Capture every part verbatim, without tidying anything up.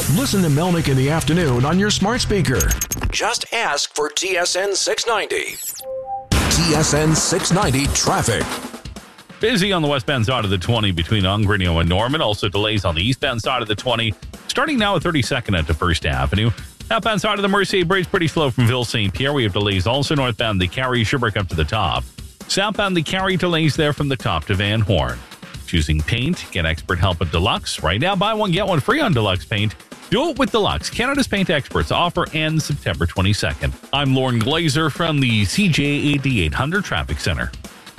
Listen to Melnick in the afternoon on your smart speaker. Just ask for T S N six ninety. T S N six ninety traffic. Busy on the westbound side of the twenty between Ongrinio and Norman. Also delays on the eastbound side of the twenty. Starting now at thirty-second at the First Avenue. Outbound side of the Mercier Bridge, pretty slow from Ville Saint Pierre. We have delays also northbound the Cary, Sherbrooke up to the top. Southbound the Cary, delays there from the top to Van Horn. Choosing paint, get expert help at Deluxe. Right now, buy one, get one free on Deluxe Paint. Do it with Deluxe. Canada's Paint Experts. Offer ends September twenty-second. I'm Lauren Glazer from the C J A D eight hundred Traffic Center.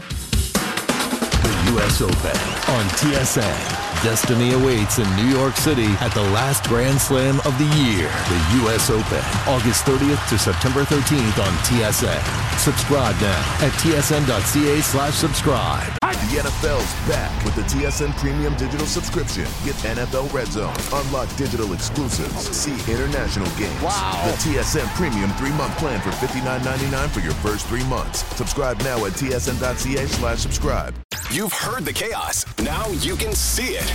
The U S Open on T S N. Destiny awaits in New York City at the last Grand Slam of the year. The U S Open, August thirtieth to September thirteenth on T S N. Subscribe now at tsn.ca slash subscribe. The N F L's back with the T S N Premium Digital Subscription. Get N F L Red Zone, unlock digital exclusives, see international games. Wow. The T S N Premium three-month plan for fifty-nine ninety-nine for your first three months. Subscribe now at tsn.ca slash subscribe. You've heard the chaos. Now you can see it.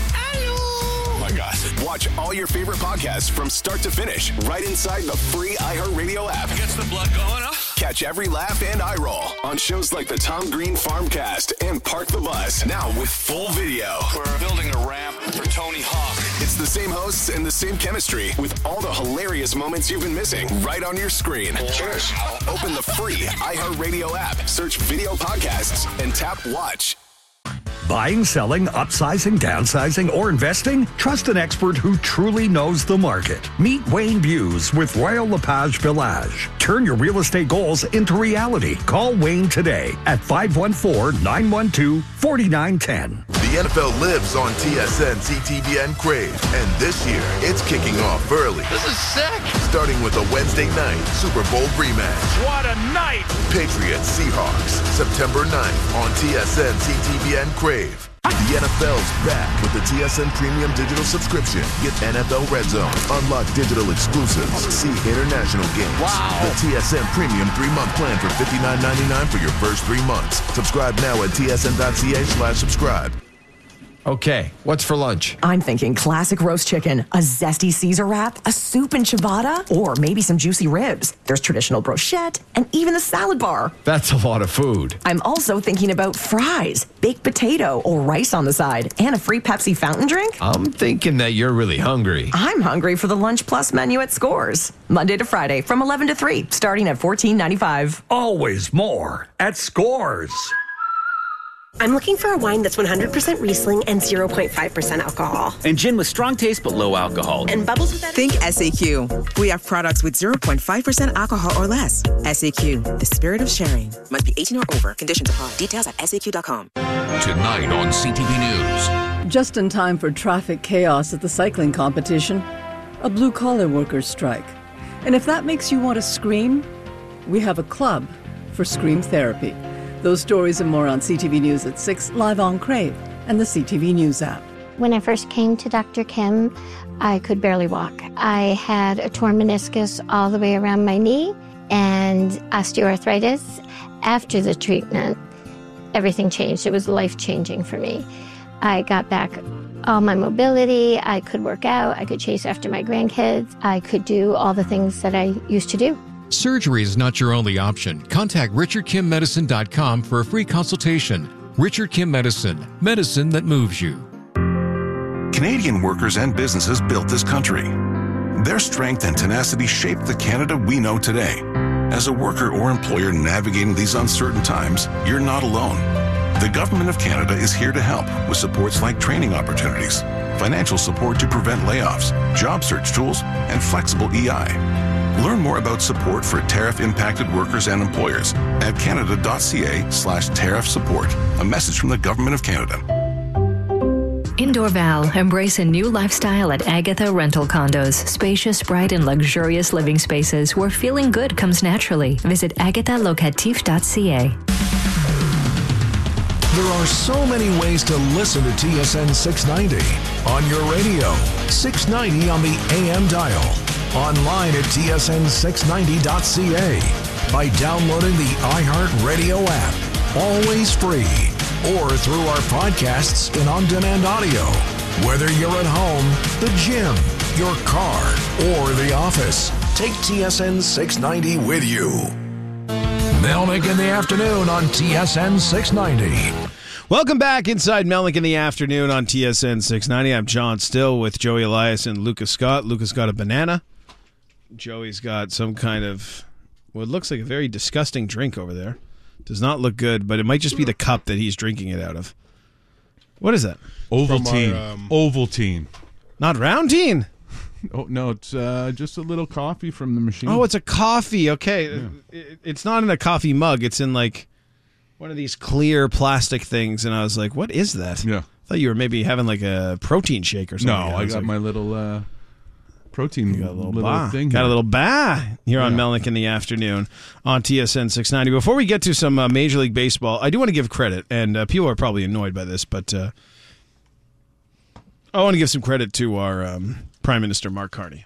Oh my God. Watch all your favorite podcasts from start to finish right inside the free iHeartRadio app. Gets the blood going, huh? Catch every laugh and eye roll on shows like the Tom Green Farmcast and Park the Bus. Now with full video. We're building a ramp for Tony Hawk. It's the same hosts and the same chemistry with all the hilarious moments you've been missing right on your screen. Cheers. Open the free iHeartRadio app, search video podcasts, and tap watch. Buying, selling, upsizing, downsizing, or investing? Trust an expert who truly knows the market. Meet Wayne Buse with Royal LePage Village. Turn your real estate goals into reality. Call Wayne today at five one four, nine one two, four nine one zero. The N F L lives on T S N C T V N Crave, and this year it's kicking off early. This is sick. Starting with a Wednesday night Super Bowl rematch. What a night. Patriots Seahawks, September ninth on T S N C T V N Crave. The N F L's back with the T S N Premium Digital Subscription. Get N F L Red Zone, unlock digital exclusives, see international games. Wow. The T S N Premium three-month plan for fifty-nine ninety-nine for your first three months. Subscribe now at tsn.ca slash subscribe. Okay, what's for lunch? I'm thinking classic roast chicken, a zesty Caesar wrap, a soup and ciabatta, or maybe some juicy ribs. There's traditional brochette, and even a salad bar. That's a lot of food. I'm also thinking about fries, baked potato, or rice on the side, and a free Pepsi fountain drink. I'm thinking that you're really hungry. I'm hungry for the Lunch Plus menu at Scores. Monday to Friday from eleven to three, starting at fourteen ninety-five. Always more at Scores. I'm looking for a wine that's one hundred percent Riesling and zero point five percent alcohol. And gin with strong taste but low alcohol. And bubbles with that. Think S A Q. We have products with zero point five percent alcohol or less. S A Q, the spirit of sharing. Must be eighteen or over. Conditions apply. Details at S A Q dot com. Tonight on C T V News. Just in time for traffic chaos at the cycling competition, a blue-collar workers' strike. And if that makes you want to scream, we have a club for scream therapy. Those stories and more on C T V News at six, live on Crave and the C T V News app. When I first came to Doctor Kim, I could barely walk. I had a torn meniscus all the way around my knee and osteoarthritis. After the treatment, everything changed. It was life-changing for me. I got back all my mobility. I could work out. I could chase after my grandkids. I could do all the things that I used to do. Surgery is not your only option. Contact richard kim medicine dot com for a free consultation. Richard Kim Medicine, medicine that moves you. Canadian workers and businesses built this country. Their strength and tenacity shaped the Canada we know today. As a worker or employer navigating these uncertain times, you're not alone. The Government of Canada is here to help with supports like training opportunities, financial support to prevent layoffs, job search tools, and flexible E I. Learn more about support for tariff-impacted workers and employers at canada.ca slash tariff support. A message from the Government of Canada. In Dorval, embrace a new lifestyle at Agatha Rental Condos. Spacious, bright, and luxurious living spaces where feeling good comes naturally. Visit agatha locatif dot c a. There are so many ways to listen to T S N six ninety. On your radio, six ninety on the A M dial. Online at T S N six ninety dot c a. By downloading the iHeartRadio app. Always free. Or through our podcasts and on-demand audio. Whether you're at home, the gym, your car, or the office. Take T S N six ninety with you. Melnick in the afternoon on T S N six ninety. Welcome back inside Melnick in the afternoon on T S N six ninety. I'm John Still with Joey Elias and Lucas Scott. Lucas got a banana. Joey's got some kind of what looks like a very disgusting drink over there. Does not look good, but it might just be the cup that he's drinking it out of. What is that? Ovaltine. Our, um, Ovaltine. Not Roundtine. Oh no, it's uh, just a little coffee from the machine. Oh, it's a coffee. Okay, yeah. it, it's not in a coffee mug. It's in like one of these clear plastic things, and I was like, "What is that?" Yeah, I thought you were maybe having like a protein shake or something. No, I, I got like, my little uh, protein got a little, little bah. thing. Got here. a little bah here yeah. on Melnick in the afternoon on T S N six ninety. Before we get to some uh, Major League Baseball, I do want to give credit, and uh, people are probably annoyed by this, but uh, I want to give some credit to our um, Prime Minister Mark Carney,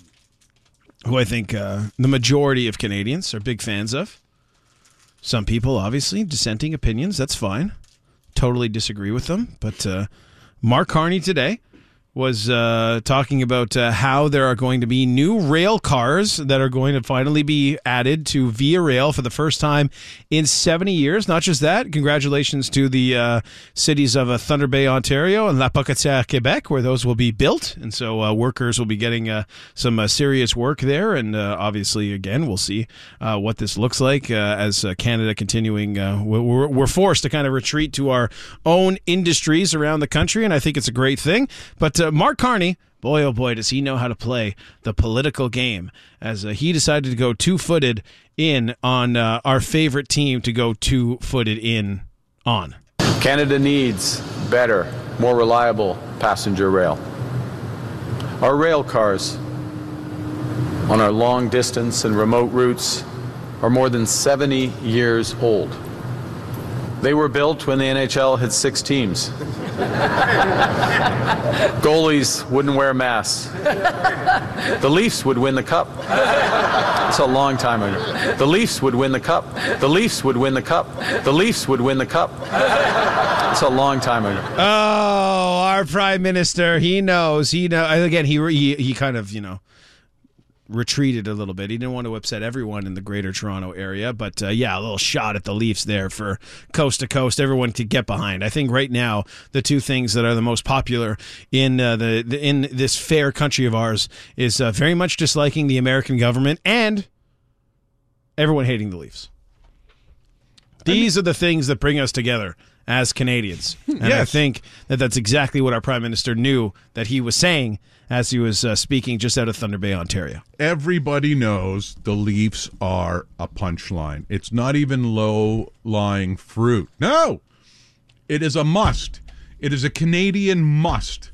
who I think uh, the majority of Canadians are big fans of. Some people, obviously, dissenting opinions. That's fine. Totally disagree with them. But uh, Mark Carney today was uh, talking about uh, how there are going to be new rail cars that are going to finally be added to Via Rail for the first time in seventy years. Not just that, congratulations to the uh, cities of uh, Thunder Bay, Ontario and La Pocatière, Quebec, where those will be built. And so uh, workers will be getting uh, some uh, serious work there. And uh, obviously, again, we'll see uh, what this looks like uh, as uh, Canada continuing. Uh, we're, we're forced to kind of retreat to our own industries around the country, and I think it's a great thing. But Uh, Mark Carney, boy, oh boy, does he know how to play the political game, as uh, he decided to go two-footed in on uh, our favorite team to go two-footed in on. Canada needs better, more reliable passenger rail. Our rail cars on our long-distance and remote routes are more than seventy years old. They were built when the N H L had six teams. Goalies wouldn't wear masks. The Leafs would win the cup. That's a long time ago. The Leafs would win the cup. The Leafs would win the cup. The Leafs would win the cup. That's a long time ago. Oh, our Prime Minister, he knows. He know. Again, he he he kind of, you know, retreated a little bit. He didn't want to upset everyone in the Greater Toronto area, but uh, yeah, a little shot at the Leafs there for coast to coast. Everyone could get behind. I think right now the two things that are the most popular in uh, the, the in this fair country of ours is uh, very much disliking the American government and everyone hating the Leafs. These I mean, are the things that bring us together as Canadians, and yes. I think that that's exactly what our Prime Minister knew that he was saying as he was uh, speaking just out of Thunder Bay, Ontario. Everybody knows the Leafs are a punchline. It's not even low-lying fruit. No! It is a must. It is a Canadian must.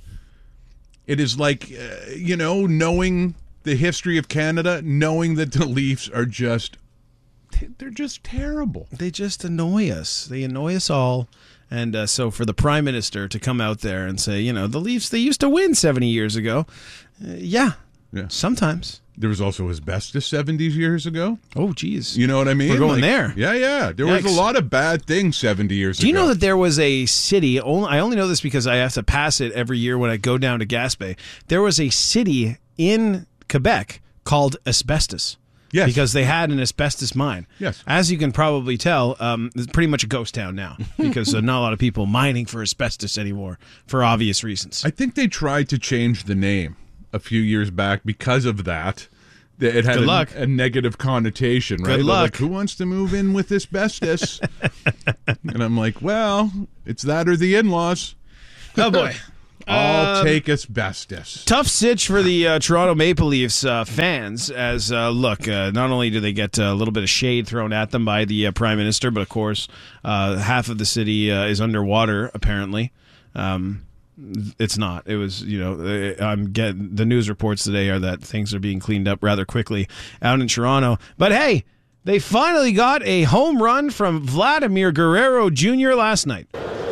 It is like, uh, you know, knowing the history of Canada, knowing that the Leafs are just, they're just terrible. They just annoy us. They annoy us all. And uh, so for the Prime Minister to come out there and say, you know, the Leafs, they used to win seventy years ago. Uh, yeah, yeah, sometimes. There was also asbestos seventy years ago. Oh, geez. You know what I mean? We're going like, there. Yeah, yeah. There Yikes. was a lot of bad things seventy years ago. Do you know that there was a city, only, I only know this because I have to pass it every year when I go down to Gaspé. There was a city in Quebec called Asbestos. Yes. Because they had an asbestos mine. Yes. As you can probably tell, um, it's pretty much a ghost town now because uh, not a lot of people mining for asbestos anymore for obvious reasons. I think they tried to change the name a few years back because of that. It had Good a, luck. a negative connotation, right? Good luck. Like, who wants to move in with asbestos? And I'm like, well, it's that or the in-laws. Oh, boy. I'll Um, take asbestos. Tough sitch for the uh, Toronto Maple Leafs uh, fans as, uh, look, uh, not only do they get a little bit of shade thrown at them by the uh, Prime Minister, but of course uh, half of the city uh, is underwater, apparently. Um, it's not. It was, you know, I'm getting the news reports today are that things are being cleaned up rather quickly out in Toronto. But hey, they finally got a home run from Vladimir Guerrero Junior last night.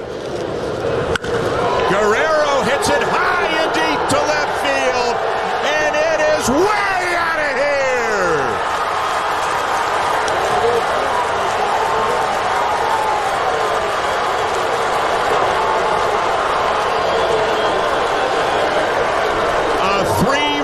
Guerrero hits it high and deep to left field, and it is way out of here. A three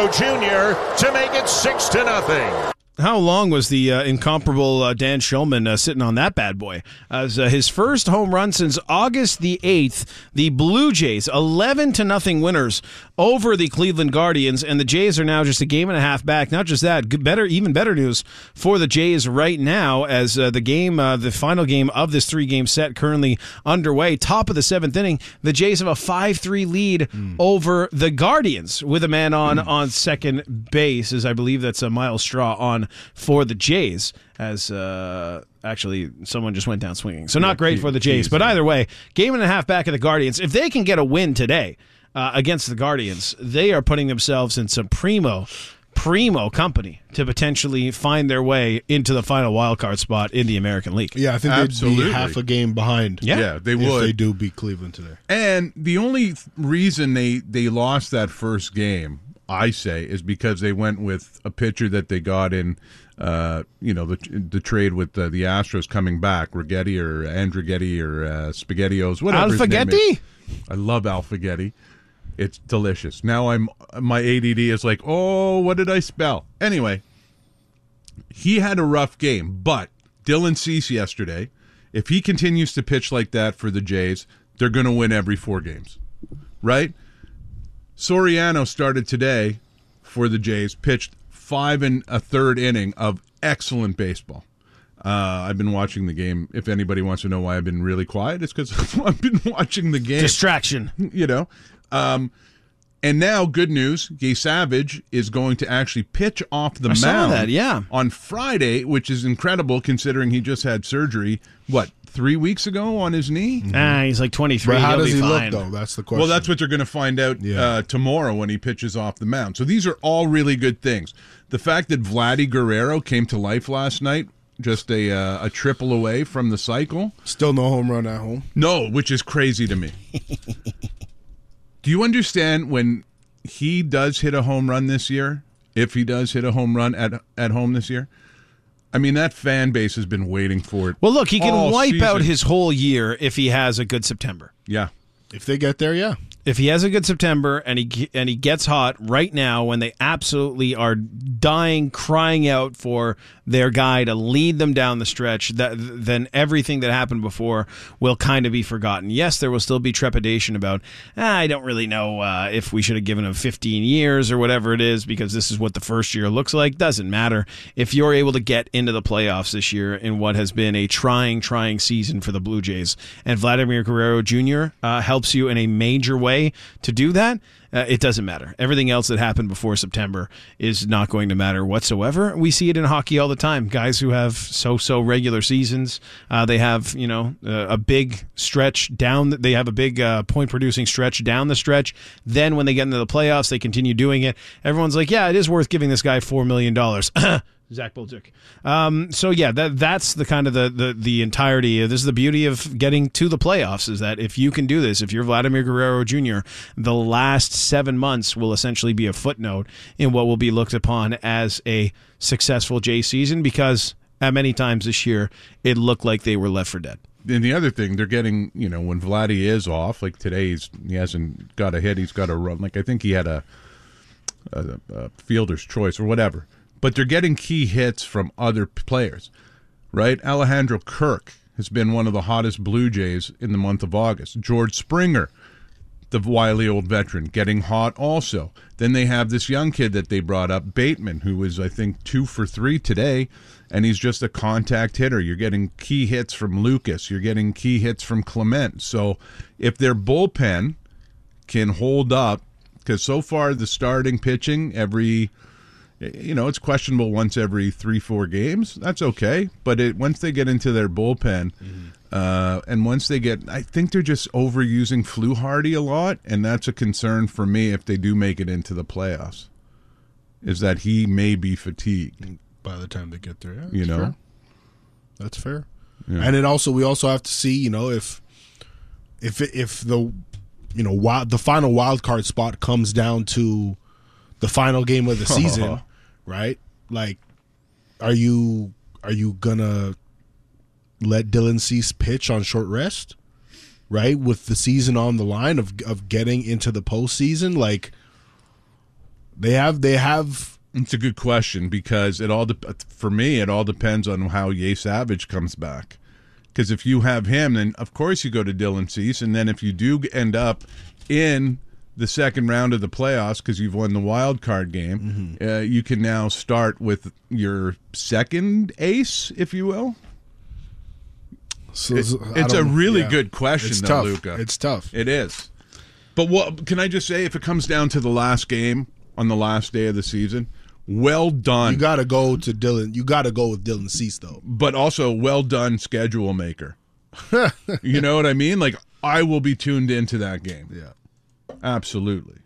Guerrero Junior to make it six to nothing. How long was the uh, incomparable uh, Dan Shulman uh, sitting on that bad boy? As uh, his first home run since August the eighth, the Blue Jays, eleven to nothing winners over the Cleveland Guardians, and the Jays are now just a game and a half back. Not just that, good, better, even better news for the Jays right now as uh, the game, uh, the final game of this three-game set currently underway. Top of the seventh inning, the Jays have a five three lead mm. over the Guardians with a man on mm. on second base, as I believe that's a Miles Straw on for the Jays, as uh, actually someone just went down swinging. So not yeah, great he, for the Jays, but either way, game and a half back of the Guardians. If they can get a win today uh, against the Guardians, they are putting themselves in some primo, primo company to potentially find their way into the final wild card spot in the American League. Yeah, I think Absolutely. they'd be half a game behind. Yeah, yeah they if would. they do beat Cleveland today. And the only th- reason they, they lost that first game, I say, is because they went with a pitcher that they got in, uh, you know, the the trade with uh, the Astros coming back, Rigetti or Andrighetti or uh, SpaghettiOs, whatever his name is. I love Alfagetti. It's delicious. Now I'm my A D D is like, oh, what did I spell? Anyway, he had a rough game, but Dylan Cease yesterday, if he continues to pitch like that for the Jays, they're going to win every four games, right? Soriano started today for the Jays, pitched five and a third inning of excellent baseball. Uh, I've been watching the game. If anybody wants to know why I've been really quiet, it's because I've been watching the game. Distraction. You know. Um, and now, good news, Gay Savage is going to actually pitch off the I mound saw that, yeah. on Friday, which is incredible considering he just had surgery, what, three weeks ago on his knee? Mm-hmm. Ah, he's like twenty-three. But how He'll does be he fine. look, though? That's the question. Well, that's what they're going to find out Yeah. uh, tomorrow when he pitches off the mound. So these are all really good things. The fact that Vladdy Guerrero came to life last night, just a uh, a triple away from the cycle. Still no home run at home? No, which is crazy to me. Do you understand when he does hit a home run this year, if he does hit a home run at at home this year? I mean, that fan base has been waiting for it. Well, look, he can wipe season. out his whole year if he has a good September. Yeah. If they get there, yeah. If he has a good September and he and he gets hot right now when they absolutely are dying, crying out for their guy to lead them down the stretch, that then everything that happened before will kind of be forgotten. Yes, there will still be trepidation about, ah, I don't really know uh, if we should have given him fifteen years or whatever it is because this is what the first year looks like. Doesn't matter. If you're able to get into the playoffs this year in what has been a trying, trying season for the Blue Jays, and Vladimir Guerrero Junior Uh, helps you in a major way to do that, uh, it doesn't matter. Everything else that happened before September is not going to matter whatsoever. We see it in hockey all the time. Guys who have so-so regular seasons, uh, they have, you know, uh, a big stretch down. They have a big uh, point-producing stretch down the stretch. Then when they get into the playoffs, they continue doing it. Everyone's like, yeah, it is worth giving this guy four million dollars. Zach Bolduc. Um, so yeah, that that's the kind of the, the the entirety. This is the beauty of getting to the playoffs, is that if you can do this, if you're Vladimir Guerrero Junior, the last seven months will essentially be a footnote in what will be looked upon as a successful Jay season, because at many times this year it looked like they were left for dead. And the other thing, they're getting, you know, when Vladdy is off, like today he's, he hasn't got a hit, he's got a run. Like I think he had a, a, a fielder's choice or whatever. But they're getting key hits from other players, right? Alejandro Kirk has been one of the hottest Blue Jays in the month of August. George Springer, the wily old veteran, getting hot also. Then they have this young kid that they brought up, Bateman, who was, I think, two for three today, and he's just a contact hitter. You're getting key hits from Lucas. You're getting key hits from Clement. So if their bullpen can hold up, because so far the starting pitching every – you know, it's questionable once every three, four games. That's okay. But it, once they get into their bullpen, mm-hmm. uh, and once they get, I think they're just overusing Fluharty a lot, and that's a concern for me if they do make it into the playoffs, is that he may be fatigued. By the time they get there, yeah. You know? Fair. That's fair. Yeah. And then also, we also have to see, you know, if if if the, you know, wild, the final wild card spot comes down to the final game of the season, right? Like, are you are you gonna let Dylan Cease pitch on short rest, right? With the season on the line of of getting into the postseason, like, They have. They have. It's a good question because it all de- for me it all depends on how Ye Savage comes back. Because if you have him, then of course you go to Dylan Cease, and then if you do end up in the second round of the playoffs because you've won the wild card game, mm-hmm. uh, you can now start with your second ace, if you will. So, it, it's a really yeah. good question, it's though, tough. Luca. It's tough. It is. But what can I just say? If it comes down to the last game on the last day of the season, well done. You got to go to Dylan. You got to go with Dylan Cease, though. But also, well done, schedule maker. You know what I mean? Like, I will be tuned into that game. Yeah. Absolutely.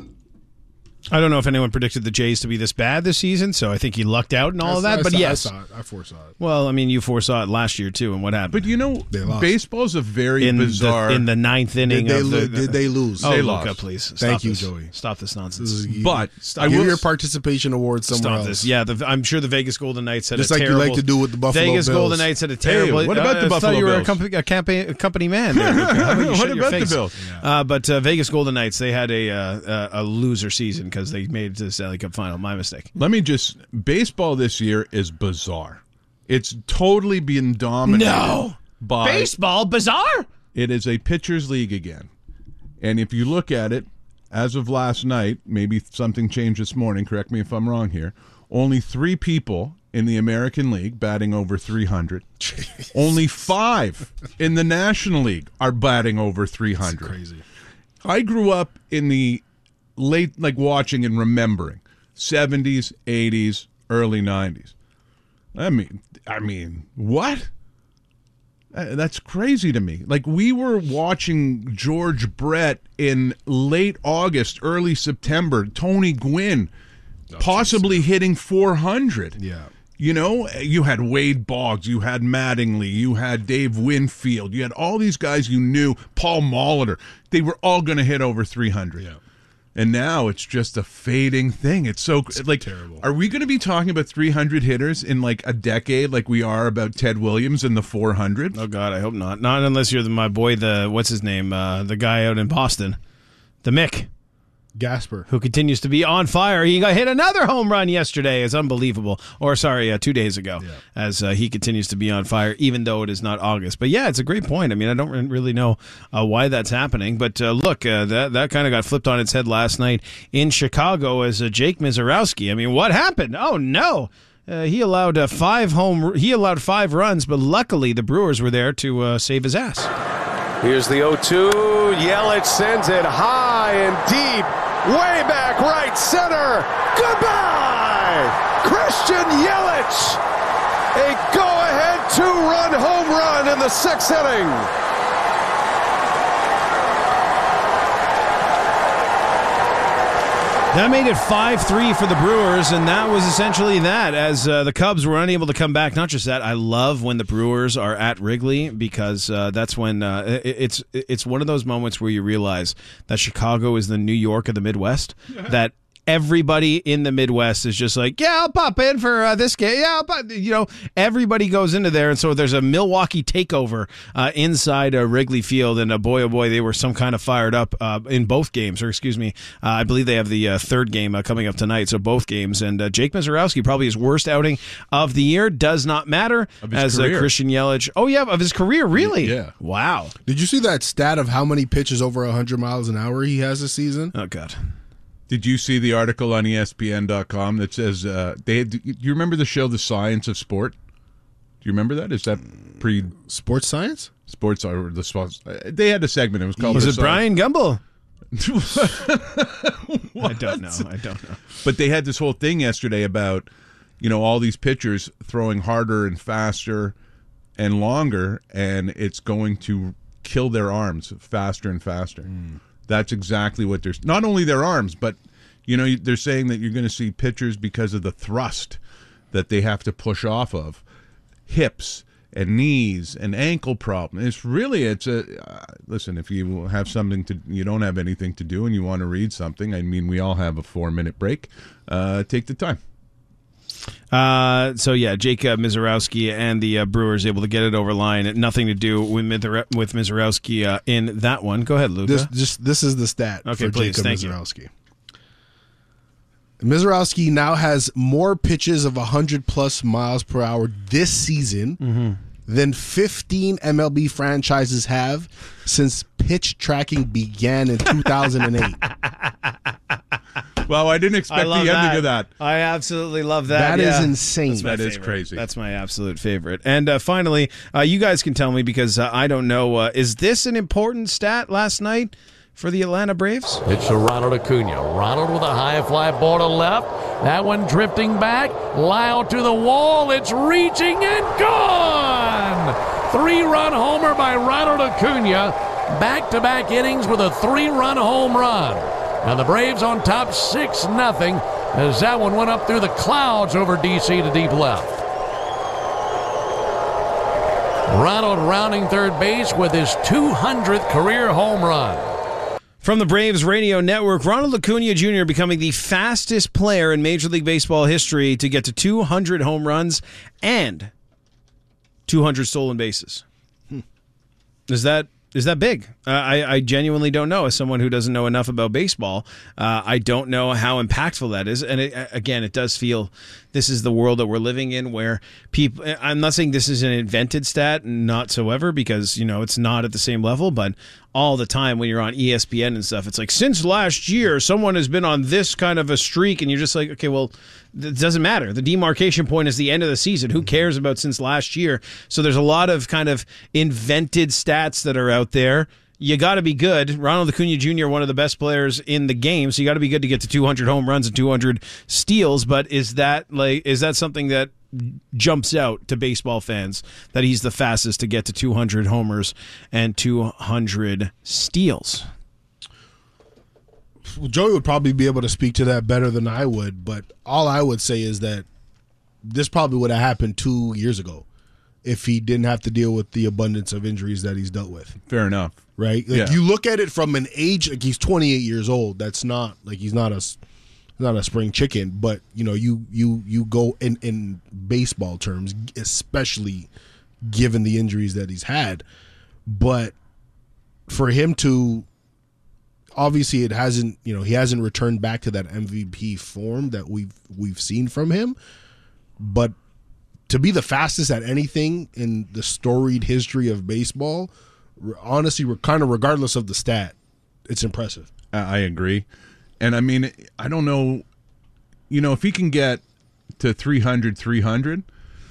I don't know if anyone predicted the Jays to be this bad this season, so I think he lucked out and all I, of that. I but saw, yes, I saw it. I foresaw it. Well, I mean, you foresaw it last year too, and what happened? But you know, baseball's a very in bizarre. The, in the ninth inning, did they, of the, lo- did they lose? Oh, they Luca, lost. please. Stop Thank you, this. Joey. Stop this nonsense. This is, but stop. I Give will, your participation award somewhere stop else. this. Yeah, the, I'm sure the Vegas Golden Knights had Just a like terrible. you like to do with the Buffalo Vegas Bills. Golden Knights had a terrible. Hey, what about uh, the I Buffalo thought you were Bills? a company, a, campaign, a company man. There, Luca. How about you What shut your about the face? Bills? Uh, but uh, Vegas Golden Knights, they had a uh, a loser season because they made it to the Stanley Cup final. My mistake. Let me just baseball this year is bizarre. It's totally been dominated No. by Baseball bizarre. It is a pitcher's league again. And if you look at it, as of last night, maybe something changed this morning, correct me if I'm wrong here, only three people in the American League batting over three hundred. Jeez. Only five in the National League are batting over three hundred. That's crazy. I grew up in the late, like watching and remembering, seventies, eighties, early nineties. I mean, I mean, what? Uh, That's crazy to me. Like, we were watching George Brett in late August, early September, Tony Gwynn Oh, possibly geez. hitting four hundred. Yeah. You know, you had Wade Boggs, you had Mattingly, you had Dave Winfield, you had all these guys you knew, Paul Molitor. They were all going to hit over three hundred. Yeah. And now it's just a fading thing. It's so It's like terrible. Are we going to be talking about three hundred hitters in like a decade, like we are about Ted Williams in the four hundred? Oh God, I hope not. Not unless you're the, my boy, the what's his name, uh, the guy out in Boston, the Mick Gasper, who continues to be on fire. He got hit another home run yesterday. It's unbelievable. Or sorry, uh, two days ago, Yeah. as uh, he continues to be on fire, even though it is not August. But yeah, it's a great point. I mean, I don't re- really know uh, why that's happening, but uh, look, uh, that that kind of got flipped on its head last night in Chicago as uh, Jake Mizorowski. I mean, what happened? Oh no. Uh, he allowed uh, five home. He allowed five runs, but luckily the Brewers were there to uh, save his ass. Here's the oh two. Yelich sends it high and deep. Way back right center. Goodbye! Christian Yelich. A go-ahead two-run home run in the sixth inning. That made it five three for the Brewers, and that was essentially that, as uh, the Cubs were unable to come back. Not just that, I love when the Brewers are at Wrigley, because uh, that's when uh, it, it's it's one of those moments where you realize that Chicago is the New York of the Midwest, that everybody in the Midwest is just like, yeah, I'll pop in for uh, this game. Yeah, I'll pop. You know, everybody goes into there, and so there's a Milwaukee takeover uh, inside uh, Wrigley Field, and uh, boy, oh boy, they were some kind of fired up uh, in both games, or excuse me, uh, I believe they have the uh, third game uh, coming up tonight, so both games, and uh, Jake Mizorowski, probably his worst outing of the year, does not matter, Of his as uh, career. Christian Yelich. Oh, yeah, of his career, really? Yeah. Wow. Did you see that stat of how many pitches over one hundred miles an hour he has this season? Oh, God. Did you see the article on E S P N dot com that says uh, they? Had, do you remember the show The Science of Sport? Do you remember that? Is that pre Sports Science? Sports or the sports? uh, They had a segment. It was called. Was The it Brian Gumble? What? I don't know. I don't know. But they had this whole thing yesterday about, you know, all these pitchers throwing harder and faster and longer, and it's going to kill their arms faster and faster. Mm. That's exactly what they're. Not only their arms, but you know, they're saying that you're going to see pitchers because of the thrust that they have to push off of, hips and knees and ankle problem. It's really, it's a uh, listen. If you have something to, you don't have anything to do, and you want to read something. I mean, we all have a four minute break. Uh, take the time. Uh, so yeah, Jake uh, Mizorowski and the uh, Brewers able to get it over line. Nothing to do with Mizor- with Mizorowski uh, in that one. Go ahead, Luca. This just this is the stat Okay, for please, Jacob thank you. Mizorowski. Mizorowski now has more pitches of one hundred plus miles per hour this season mm-hmm. than fifteen M L B franchises have since pitch tracking began in two thousand eight. Well, I didn't expect the ending that. of that. I absolutely love that. That yeah. is insane. That's my that is favorite. crazy. That's my absolute favorite. And uh, finally, uh, you guys can tell me because uh, I don't know. Uh, is this an important stat last night for the Atlanta Braves? It's to Ronald Acuna. Ronald with a high fly ball to left. That one drifting back. Lyle to the wall. It's reaching and gone. Three-run homer by Ronald Acuna. Back-to-back innings with a three-run home run. And the Braves on top six nothing as that one went up through the clouds over D C to deep left. Ronald rounding third base with his two hundredth career home run. From the Braves radio network, Ronald Acuna Junior becoming the fastest player in Major League Baseball history to get to two hundred home runs and two hundred stolen bases. Hmm. Is that is that big? Uh, I, I genuinely don't know. As someone who doesn't know enough about baseball, uh, I don't know how impactful that is. And it, again, it does feel this is the world that we're living in where people, I'm not saying this is an invented stat, not so ever, because, you know, it's not at the same level, but all the time when you're on E S P N and stuff, it's like, since last year, someone has been on this kind of a streak, and you're just like, okay, well, it doesn't matter. The demarcation point is the end of the season. Who cares about since last year? So there's a lot of kind of invented stats that are out there. You got to be good. Ronald Acuna Junior, one of the best players in the game, so you got to be good to get to two hundred home runs and two hundred steals. But is that like is that something that jumps out to baseball fans, that he's the fastest to get to two hundred homers and two hundred steals? Well, Joey would probably be able to speak to that better than I would, but all I would say is that this probably would have happened two years ago if he didn't have to deal with the abundance of injuries that he's dealt with. Fair enough. Right? Like, yeah. You look at it from an age, like he's twenty-eight years old. That's not, like he's not a, not a spring chicken, but, you know, you you you go in, in baseball terms, especially given the injuries that he's had. But for him to, obviously it hasn't, you know, he hasn't returned back to that M V P form that we've we've seen from him. But to be the fastest at anything in the storied history of baseball, honestly, we're kind of regardless of the stat, it's impressive. I agree. And I mean, I don't know, you know, if he can get to three hundred, three hundred,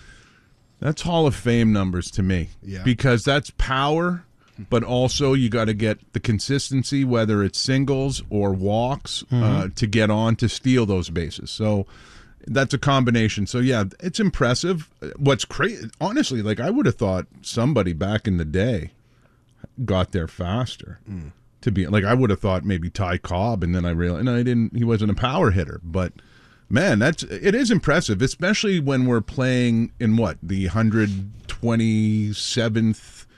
that's Hall of Fame numbers to me. Yeah. Because that's power, but also you got to get the consistency, whether it's singles or walks, mm-hmm. uh, to get on to steal those bases. So that's a combination. So, yeah, it's impressive. What's crazy, honestly, like I would have thought somebody back in the day got there faster. Mm. To be like, I would have thought maybe Ty Cobb, and then I realized no, I didn't. He wasn't a power hitter, but man, that's it is impressive, especially when we're playing in what the one hundred twenty-seventh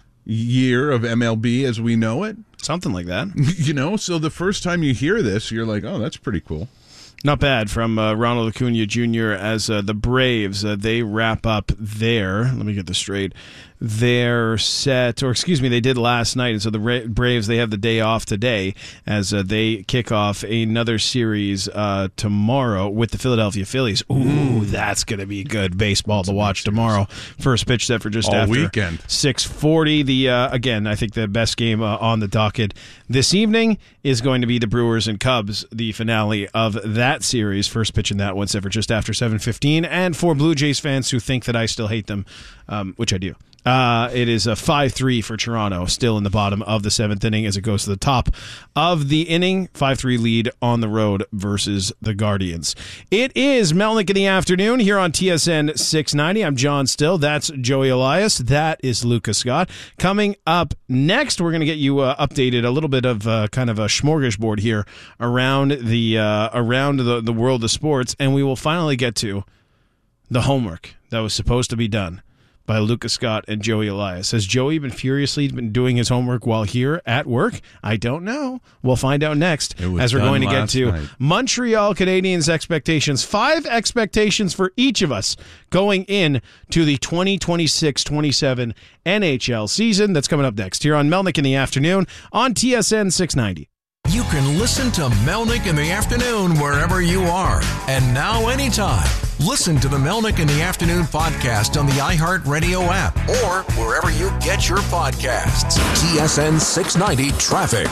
year of M L B as we know it, something like that. You know, so the first time you hear this, you're like, oh, that's pretty cool. Not bad from uh, Ronald Acuna Junior as uh, the Braves, uh, they wrap up their, let me get this straight, their set, or excuse me, they did last night, and so the Ra- Braves, they have the day off today as uh, they kick off another series uh, tomorrow with the Philadelphia Phillies. Ooh, mm. that's going to be good baseball to watch tomorrow. First pitch set for just All after weekend. six forty. The uh, again, I think the best game uh, on the docket this evening is going to be the Brewers and Cubs, the finale of that series. First pitch in that one set for just after seven fifteen. And for Blue Jays fans who think that I still hate them, um, which I do, Uh, it is a five three for Toronto, still in the bottom of the seventh inning as it goes to the top of the inning. five three lead on the road versus the Guardians. It is Melnick in the afternoon here on T S N six ninety. I'm John Still. That's Joey Elias. That is Lucas Scott. Coming up next, we're going to get you uh, updated, a little bit of uh, kind of a smorgasbord here around the uh, around the, the world of sports, and we will finally get to the homework that was supposed to be done by Lucas Scott and Joey Elias. Has Joey been furiously been doing his homework while here at work? I don't know. We'll find out next as we're going to get to night. Montreal Canadiens expectations. Five expectations for each of us going in to the twenty twenty-six twenty-seven N H L season. That's coming up next here on Melnick in the Afternoon on T S N six ninety. You can listen to Melnick in the Afternoon wherever you are. And now anytime. Listen to the Melnick in the Afternoon podcast on the iHeartRadio app or wherever you get your podcasts. T S N six ninety Traffic.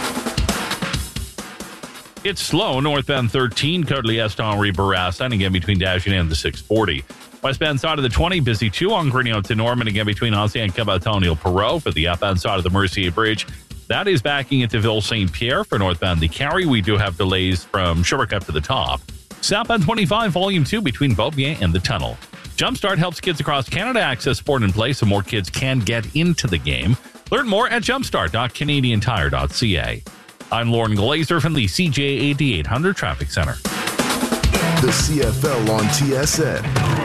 It's slow northbound thirteen, Côte-Liest, Henri Barras, and again between Dagenet and the six forty. Westbound side of the twenty, busy too on Grignon to Norman, again between Ancien and Cabatonio-Perot. For the outbound side of the Mercier Bridge, that is backing into Ville Saint-Pierre. For northbound the Carry, we do have delays from Sherbrooke up to the top. Southbound twenty-five, volume two between Beaubien and the tunnel. Jumpstart helps kids across Canada access sport and play so more kids can get into the game. Learn more at jumpstart dot canadian tire dot c a. I'm Lauren Glazer from the C J A D eight hundred Traffic Center. The C F L on T S N.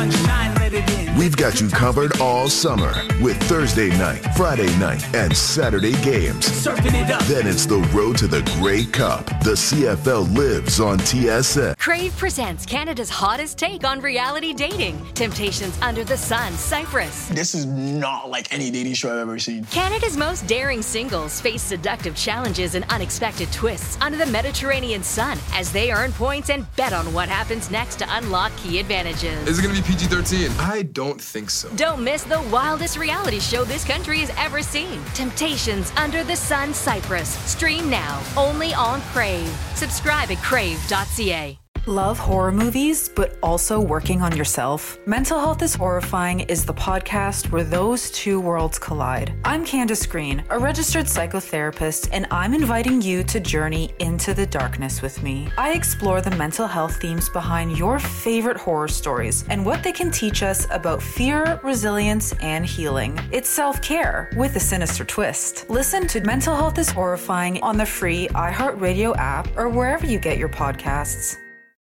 We've got you covered all summer with Thursday night, Friday night, and Saturday games. Then it's the road to the Grey Cup. The C F L lives on T S N. Crave presents Canada's hottest take on reality dating. Temptations Under the Sun, Cyprus. This is not like any dating show I've ever seen. Canada's most daring singles face seductive challenges and unexpected twists under the Mediterranean sun as they earn points and bet on what happens next to unlock key advantages. Is it going to be P G thirteen? I don't think so. Don't miss the wildest reality show this country has ever seen. Temptations Under the Sun, Cyprus. Stream now, only on Crave. Subscribe at crave dot c a. Love horror movies, but also working on yourself? Mental Health is Horrifying is the podcast where those two worlds collide. I'm Candace Green, a registered psychotherapist, and I'm inviting you to journey into the darkness with me. I explore the mental health themes behind your favorite horror stories and what they can teach us about fear, resilience, and healing. It's self-care with a sinister twist. Listen to Mental Health is Horrifying on the free iHeartRadio app or wherever you get your podcasts.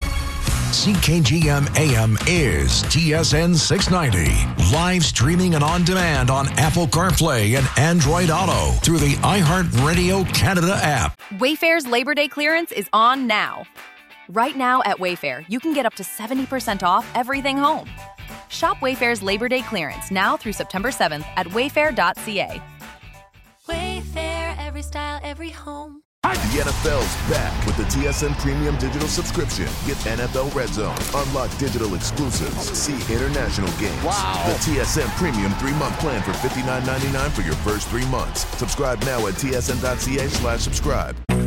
C K G M A M is T S N six ninety. Live streaming and on demand on Apple CarPlay and Android Auto through the iHeartRadio Canada app. Wayfair's Labor Day clearance is on now. Right now at Wayfair, you can get up to seventy percent off everything home. Shop Wayfair's Labor Day clearance now through September seventh at wayfair dot c a. Wayfair, every style, every home. The N F L's back with the T S N Premium Digital subscription. Get N F L Red Zone, unlock digital exclusives, see international games. Wow. The T S N Premium three-month plan for fifty-nine ninety-nine for your first three months. Subscribe now at T S N dot c a slash subscribe.